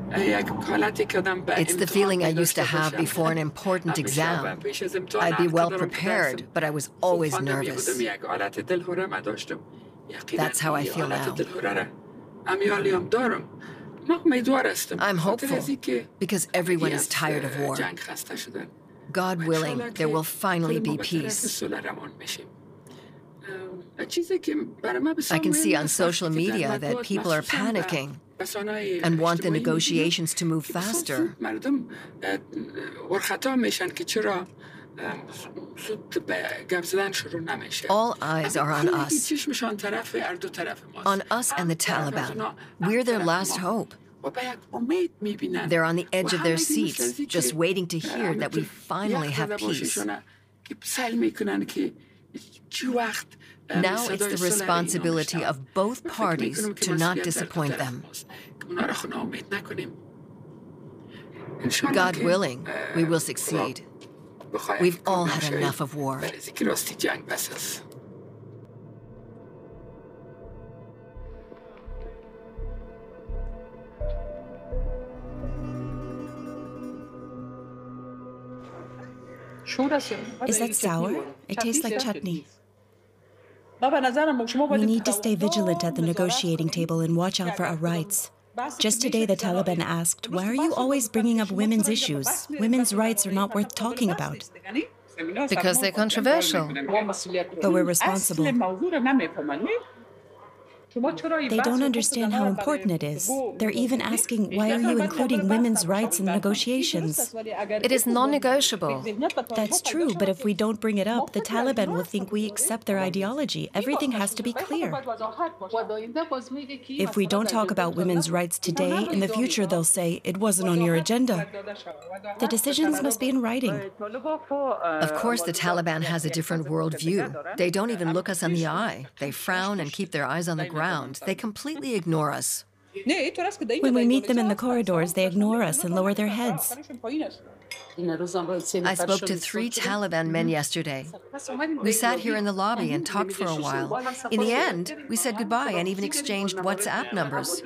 It's the feeling I used to have before an important exam. I'd be well prepared, but I was always nervous. That's how I feel now. I'm hopeful because everyone is tired of war. God willing, there will finally be peace. I can see on social media that people are panicking and want the negotiations to move faster. All eyes are on us and the Taliban. We're their last hope. They're on the edge of their seats, just waiting to hear that we finally have peace. Now it's the responsibility of both parties to not disappoint them. God willing, we will succeed. We've all had enough of war. Is that sour? It tastes like chutney. We need to stay vigilant at the negotiating table and watch out for our rights. Just today, the Taliban asked, why are you always bringing up women's issues? Women's rights are not worth talking about. Because they're controversial. But we're responsible. They don't understand how important it is. They're even asking, why are you including women's rights in negotiations? It is non-negotiable. That's true, but if we don't bring it up, the Taliban will think we accept their ideology. Everything has to be clear. If we don't talk about women's rights today, in the future they'll say, it wasn't on your agenda. The decisions must be in writing. Of course, the Taliban has a different worldview. They don't even look us in the eye. They frown and keep their eyes on the ground. They completely ignore us. When we meet them in the corridors, they ignore us and lower their heads. I spoke to 3 Taliban men yesterday. We sat here in the lobby and talked for a while. In the end, we said goodbye and even exchanged WhatsApp numbers.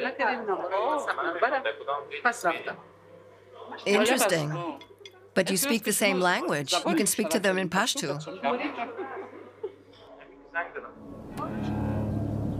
Interesting. But you speak the same language. You can speak to them in Pashto.